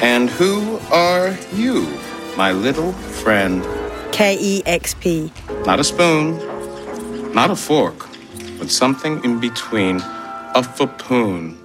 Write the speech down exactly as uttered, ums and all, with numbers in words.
And who are you, my little friend? K E X P. Not a spoon, not a fork, but something in between. A fapoon.